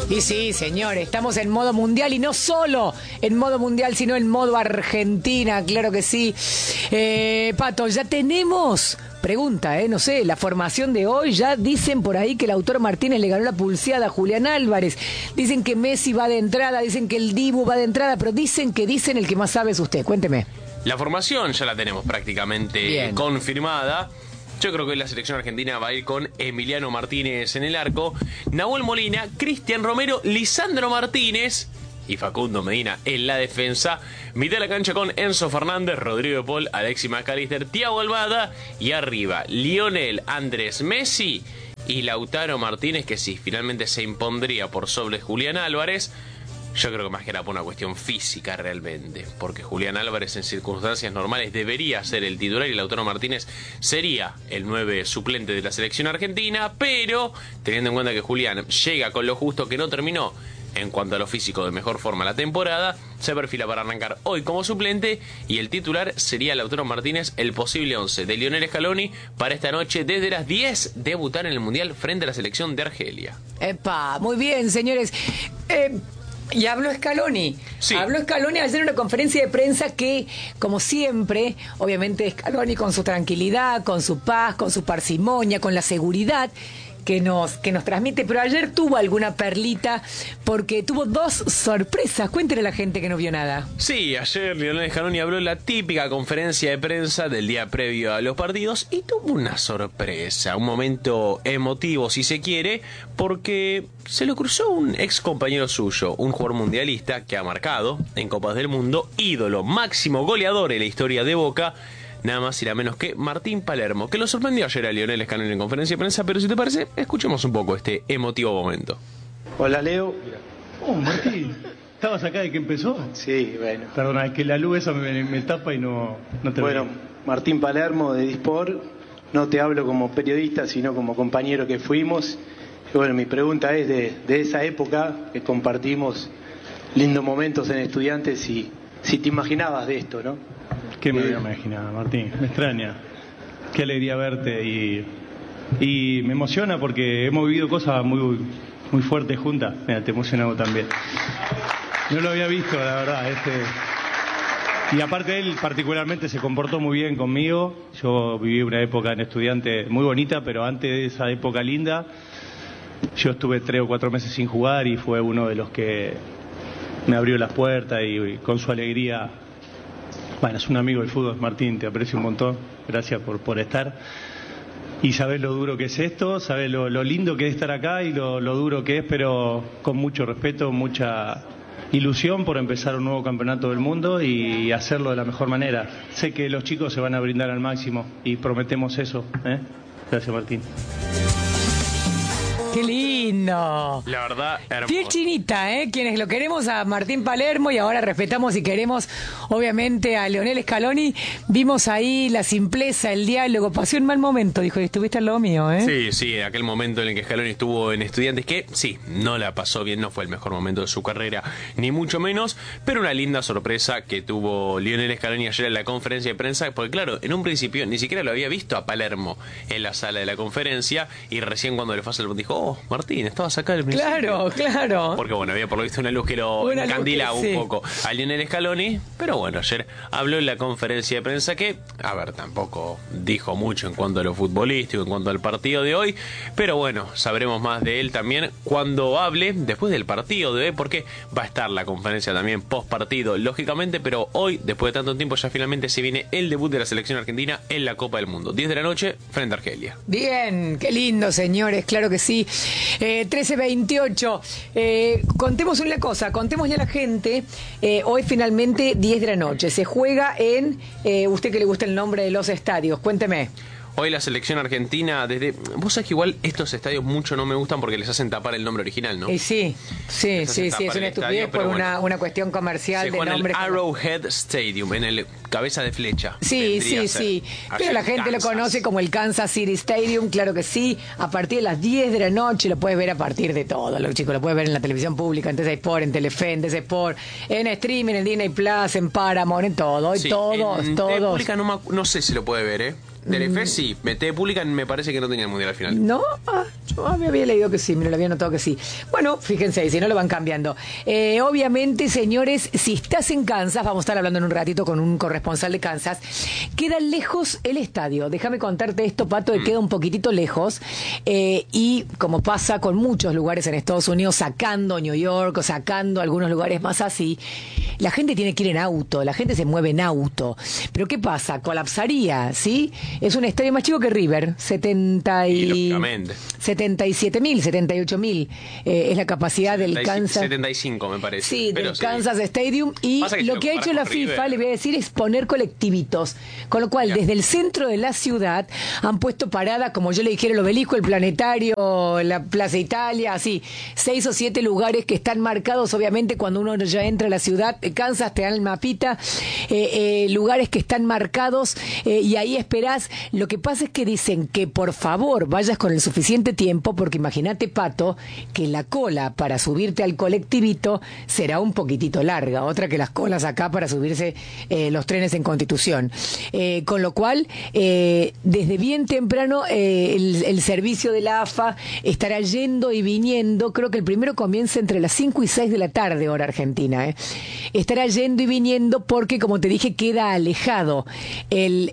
Y sí, señores, estamos en modo mundial y no solo en modo mundial, sino en modo Argentina, claro que sí. Pato, ya tenemos, pregunta, no sé, la formación de hoy, ya dicen por ahí que Lautaro Martínez le ganó la pulseada a Julián Álvarez, dicen que Messi va de entrada, dicen que el Dibu va de entrada, pero dicen el que más sabe es usted, cuénteme. La formación ya la tenemos prácticamente confirmada. Yo creo que la selección argentina va a ir con Emiliano Martínez en el arco, Nahuel Molina, Cristian Romero, Lisandro Martínez y Facundo Medina en la defensa. Mitad de la cancha con Enzo Fernández, Rodrigo de Paul, Alexis McAllister, Thiago Almada y arriba Lionel Andrés Messi y Lautaro Martínez, que sí, finalmente se impondría por sobre Julián Álvarez. Yo creo que más que nada por una cuestión física realmente, porque Julián Álvarez en circunstancias normales debería ser el titular y Lautaro Martínez sería el 9 suplente de la selección argentina, pero teniendo en cuenta que Julián llega con lo justo, que no terminó en cuanto a lo físico de mejor forma la temporada, se perfila para arrancar hoy como suplente y el titular sería Lautaro Martínez, el posible 11 de Lionel Scaloni para esta noche desde las 10 debutar en el Mundial frente a la selección de Argelia. Epa, muy bien, señores. Y habló Scaloni. Sí. Habló Scaloni ayer en una conferencia de prensa que, como siempre, obviamente Scaloni con su tranquilidad, con su paz, con su parsimonia, con la seguridad que nos transmite, pero ayer tuvo alguna perlita porque tuvo dos sorpresas. Cuéntele a la gente que no vio nada. Sí, ayer Lionel Scaloni habló en la típica conferencia de prensa del día previo a los partidos y tuvo una sorpresa, un momento emotivo si se quiere, porque se lo cruzó un ex compañero suyo, un jugador mundialista que ha marcado en Copas del Mundo, ídolo, máximo goleador en la historia de Boca, nada más y nada menos que Martín Palermo, que lo sorprendió ayer a Lionel Scaloni en conferencia de prensa, pero si te parece, escuchemos un poco este emotivo momento. Hola, Leo. Oh, Martín, ¿estabas acá de que empezó? Sí, bueno. Perdona, es que la luz esa me tapa y no te Bueno, veo. Martín Palermo de Dispor, no te hablo como periodista, sino como compañero que fuimos. Y bueno, mi pregunta es de esa época que compartimos lindos momentos en Estudiantes y si te imaginabas de esto, ¿no? ¿Qué me había imaginado, Martín? Me extraña. Qué alegría verte y me emociona porque hemos vivido cosas muy fuertes juntas. Mira, te emocionamos también. No lo había visto, la verdad. Y aparte él particularmente se comportó muy bien conmigo. Yo viví una época en Estudiante muy bonita, pero antes de esa época linda, yo estuve 3 o 4 meses sin jugar y fue uno de los que me abrió las puertas y con su alegría. Bueno, es un amigo del fútbol, Martín, te aprecio un montón, gracias por estar. Y sabés lo duro que es esto, sabés lo lindo que es estar acá y lo duro que es, pero con mucho respeto, mucha ilusión por empezar un nuevo campeonato del mundo y hacerlo de la mejor manera. Sé que los chicos se van a brindar al máximo y prometemos eso. Gracias, Martín. ¡Qué lindo! La verdad, hermoso. Piel chinita, quienes lo queremos a Martín Palermo y ahora respetamos y queremos obviamente a Lionel Scaloni, vimos ahí la simpleza, el diálogo, pasó un mal momento, dijo, y estuviste al lado mío, Sí, aquel momento en el que Scaloni estuvo en Estudiantes, que sí, no la pasó bien, no fue el mejor momento de su carrera, ni mucho menos, pero una linda sorpresa que tuvo Lionel Scaloni ayer en la conferencia de prensa, porque claro, en un principio ni siquiera lo había visto a Palermo en la sala de la conferencia, y recién cuando le fue a hacer, dijo, oh, Martín, estabas acá al principio. Claro. Porque bueno, había por lo visto una luz que lo encandilaba un poco a Lionel Scaloni, pero bueno, ayer habló en la conferencia de prensa que, a ver, tampoco dijo mucho en cuanto a lo futbolístico, en cuanto al partido de hoy, pero bueno, sabremos más de él también cuando hable después del partido de hoy, porque va a estar la conferencia también post partido, lógicamente, pero hoy, después de tanto tiempo, ya finalmente se viene el debut de la selección argentina en la Copa del Mundo, 10 de la noche frente a Argelia. Bien, qué lindo, señores, claro que sí. 13:28. Contemos una cosa, contémosle a la gente. Hoy finalmente 10 de la noche. Se juega en, usted que le gusta el nombre de los estadios, cuénteme. Hoy la selección argentina, vos sabés que igual estos estadios mucho no me gustan porque les hacen tapar el nombre original, ¿no? Sí, es una estupidez por una cuestión comercial de nombre. En el Arrowhead Stadium, en el cabeza de flecha. Sí. Pero la gente lo conoce como el Kansas City Stadium, claro que sí. A partir de las 10 de la noche lo puedes ver a partir de todo, los chicos. Lo puedes ver en la televisión pública, en TC Sport, en Telefe, en TC Sport, en streaming, en Disney Plus, en Paramount, en todo. Sí, todos. En TV pública no sé si lo puede ver, Telefe sí, TV Pública me parece que no tenía el Mundial al final. ¿No? Yo me había leído que sí, me lo había notado que sí. Bueno, fíjense ahí, si no lo van cambiando. Obviamente, señores, si estás en Kansas, vamos a estar hablando en un ratito con un corresponsal de Kansas, queda lejos el estadio. Déjame contarte esto, Pato, que queda un poquitito lejos. Y como pasa con muchos lugares en Estados Unidos, sacando New York o sacando algunos lugares más así, la gente tiene que ir en auto, la gente se mueve en auto. Pero ¿qué pasa? Colapsaría, ¿sí? Es un estadio más chico que River, 77.000, 78.000 es la capacidad del Kansas. 75 me parece. Sí, del Kansas Stadium. Y lo que ha hecho la FIFA, le voy a decir, es poner colectivitos. Con lo cual, desde el centro de la ciudad han puesto parada, como yo le dijera, el Obelisco, el Planetario, la Plaza Italia, así, 6 o 7 lugares que están marcados, obviamente, cuando uno ya entra a la ciudad. Kansas te dan el mapita, lugares que están marcados, y ahí esperás. Lo que pasa es que dicen que por favor vayas con el suficiente tiempo, porque imagínate, Pato, que la cola para subirte al colectivito será un poquitito larga, otra que las colas acá para subirse los trenes en Constitución. Con lo cual, desde bien temprano, el servicio de la AFA estará yendo y viniendo. Creo que el primero comienza entre las 5 y 6 de la tarde, hora argentina. Estará yendo y viniendo porque, como te dije, queda alejado el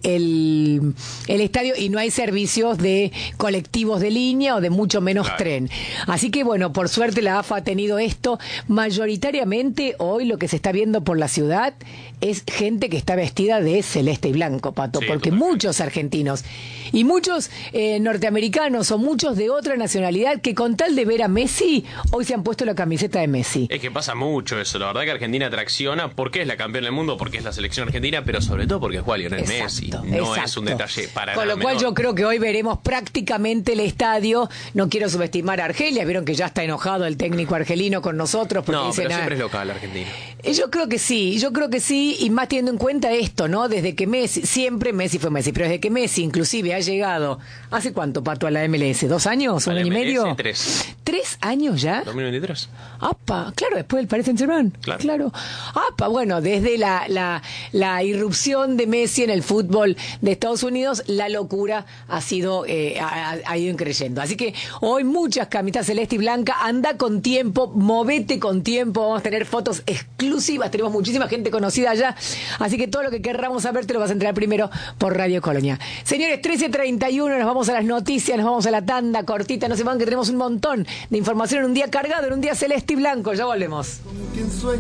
estadio y no hay servicios de colectivos de línea o de mucho menos tren. Así que, bueno, por suerte la AFA ha tenido esto. Mayoritariamente hoy lo que se está viendo por la ciudad es gente que está vestida de celeste y blanco, Pato, sí, porque muchos argentinos y muchos norteamericanos o muchos de otra nacionalidad que con tal de ver a Messi hoy se han puesto la camiseta de Messi. Es que pasa mucho eso, la verdad que Argentina atracciona porque es la campeona del mundo, porque es la selección argentina, pero sobre todo porque juega Lionel Messi. No es un detalle para nada. Con lo cual yo creo que hoy veremos prácticamente el estadio. No quiero subestimar a Argelia, vieron que ya está enojado el técnico argelino con nosotros porque no, dice, pero siempre es local Argentina. Yo creo que sí, y más teniendo en cuenta esto, ¿no? Desde que siempre Messi fue Messi, pero desde que Messi inclusive ha llegado, ¿hace cuánto, Pato, a la MLS? ¿2 años? ¿Un año y medio? 3. ¿3 años ya? 2023. ¡Apa! Claro, después del Paris Saint-Germain. Claro. ¡Apa! Bueno, desde la irrupción de Messi en el fútbol de Estados Unidos, la locura ha sido ha ido creciendo. Así que hoy muchas camisetas celeste y blanca. Anda con tiempo, movete con tiempo. Vamos a tener fotos exclusivas. Tenemos muchísima gente conocida allá. Así que todo lo que querramos saber te lo vas a enterar primero por Radio Colonia. Señores, 13:31, nos vamos a las noticias, nos vamos a la tanda cortita. No se van que tenemos un montón de información en un día cargado, en un día celeste y blanco. Ya volvemos.